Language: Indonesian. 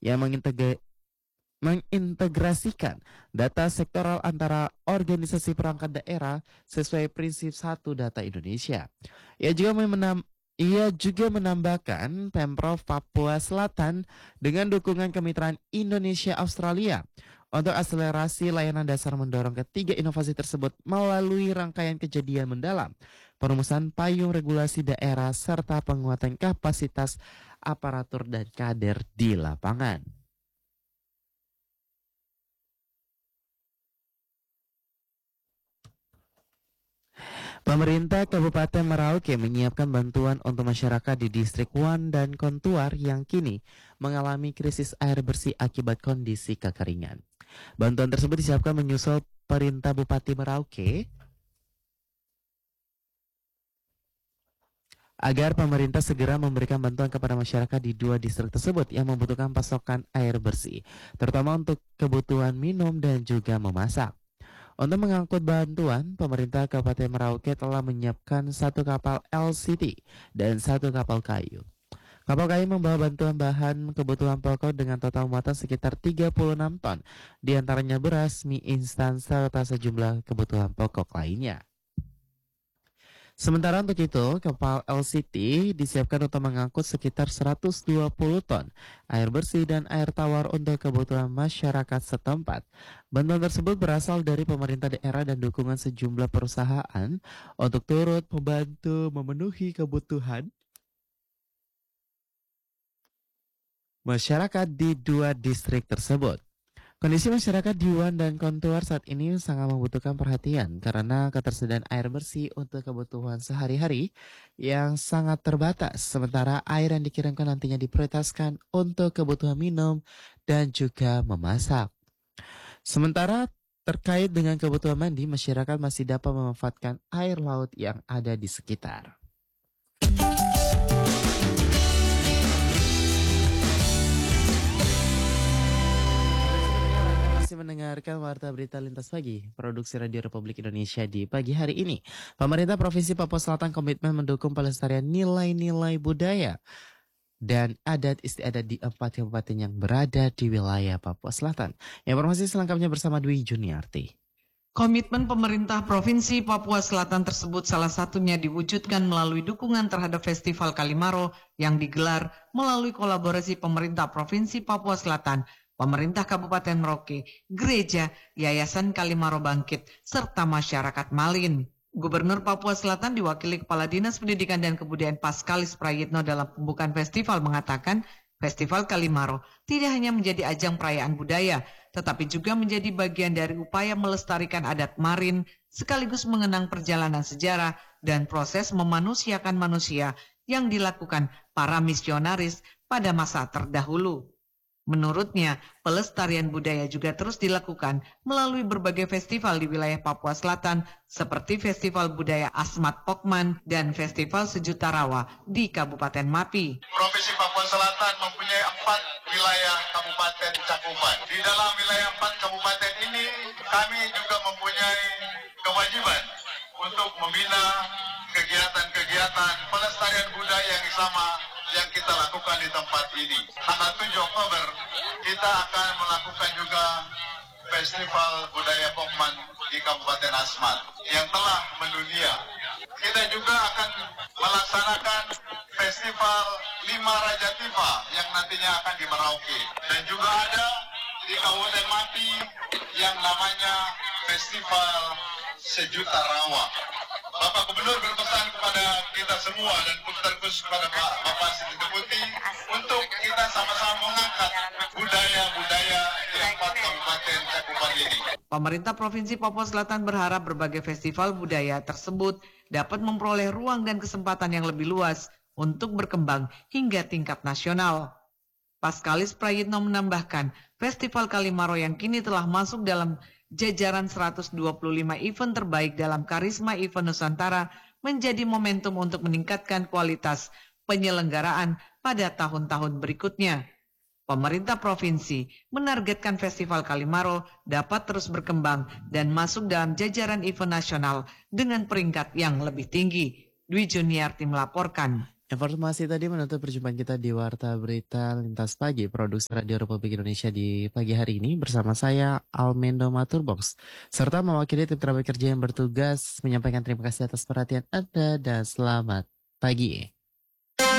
yang mengintegrasikan data sektoral antara organisasi perangkat daerah sesuai prinsip satu data Indonesia. Ia juga menambahkan Pemprov Papua Selatan dengan dukungan kemitraan Indonesia Australia untuk akselerasi layanan dasar mendorong ketiga inovasi tersebut melalui rangkaian kejadian mendalam, perumusan payung regulasi daerah serta penguatan kapasitas aparatur dan kader di lapangan. Pemerintah Kabupaten Merauke menyiapkan bantuan untuk masyarakat di Distrik Wan dan Kontuar yang kini mengalami krisis air bersih akibat kondisi kekeringan. Bantuan tersebut disiapkan menyusul Perintah Bupati Merauke agar pemerintah segera memberikan bantuan kepada masyarakat di dua distrik tersebut yang membutuhkan pasokan air bersih, terutama untuk kebutuhan minum dan juga memasak. Untuk mengangkut bantuan, pemerintah Kabupaten Merauke telah menyiapkan satu kapal LCT dan satu kapal kayu. Kapal kayu membawa bantuan bahan kebutuhan pokok dengan total muatan sekitar 36 ton, diantaranya beras, mie instan, serta sejumlah kebutuhan pokok lainnya. Sementara untuk itu, kapal LCT disiapkan untuk mengangkut sekitar 120 ton air bersih dan air tawar untuk kebutuhan masyarakat setempat. Bantuan tersebut berasal dari pemerintah daerah dan dukungan sejumlah perusahaan untuk turut membantu memenuhi kebutuhan masyarakat di dua distrik tersebut. Kondisi masyarakat di Wan dan Kontuar saat ini sangat membutuhkan perhatian karena ketersediaan air bersih untuk kebutuhan sehari-hari yang sangat terbatas. Sementara air yang dikirimkan nantinya diprioritaskan untuk kebutuhan minum dan juga memasak. Sementara terkait dengan kebutuhan mandi, masyarakat masih dapat memanfaatkan air laut yang ada di sekitar. Mendengarkan Warta Berita Lintas Pagi, produksi Radio Republik Indonesia di pagi hari ini. Pemerintah Provinsi Papua Selatan komitmen mendukung pelestarian nilai-nilai budaya dan adat istiadat di 4 kabupaten yang berada di wilayah Papua Selatan. Informasi selengkapnya bersama Dwi Juniarti. Komitmen pemerintah Provinsi Papua Selatan tersebut salah satunya diwujudkan melalui dukungan terhadap Festival Kalimaro yang digelar melalui kolaborasi pemerintah Provinsi Papua Selatan, pemerintah Kabupaten Merauke, gereja, Yayasan Kalimaro Bangkit, serta masyarakat Malin. Gubernur Papua Selatan diwakili Kepala Dinas Pendidikan dan Kebudayaan Paskalis Prayitno dalam pembukaan festival mengatakan, Festival Kalimaro tidak hanya menjadi ajang perayaan budaya, tetapi juga menjadi bagian dari upaya melestarikan adat Marin, sekaligus mengenang perjalanan sejarah dan proses memanusiakan manusia yang dilakukan para misionaris pada masa terdahulu. Menurutnya, pelestarian budaya juga terus dilakukan melalui berbagai festival di wilayah Papua Selatan seperti Festival Budaya Asmat Pokman dan Festival Sejuta Rawa di Kabupaten Mapi. Provinsi Papua Selatan mempunyai 4 wilayah kabupaten cakupan. Di dalam wilayah 4 kabupaten ini, kami juga mempunyai kewajiban untuk membina kegiatan-kegiatan pelestarian budaya yang sama yang kita lakukan di tempat ini. Tanggal 7 Oktober kita akan melakukan juga Festival Budaya Pokman di Kabupaten Asmat yang telah mendunia. Kita juga akan melaksanakan Festival 5 Raja Tifa yang nantinya akan di Merauke. Dan juga ada di Kabupaten Mapi yang namanya Festival Sejuta Rawa. Bapak Gubernur berpesan kepada kita semua dan terkhusus kepada Bapak Siti Deputi untuk kita sama-sama mengangkat budaya-budaya di 4 kabupaten cakupan ini. Pemerintah Provinsi Papua Selatan berharap berbagai festival budaya tersebut dapat memperoleh ruang dan kesempatan yang lebih luas untuk berkembang hingga tingkat nasional. Paskalis Prayitno menambahkan, Festival Kalimaro yang kini telah masuk dalam jajaran 125 event terbaik dalam Karisma Event Nusantara menjadi momentum untuk meningkatkan kualitas penyelenggaraan pada tahun-tahun berikutnya. Pemerintah provinsi menargetkan Festival Kalimaro dapat terus berkembang dan masuk dalam jajaran event nasional dengan peringkat yang lebih tinggi. Dwi Juniarti melaporkan. Informasi tadi menutup perjumpaan kita di Warta Berita Lintas Pagi, Produksi Radio Republik Indonesia di pagi hari ini bersama saya, Almendo Maturbox, serta mewakili tim tenaga kerja yang bertugas menyampaikan terima kasih atas perhatian Anda dan selamat pagi.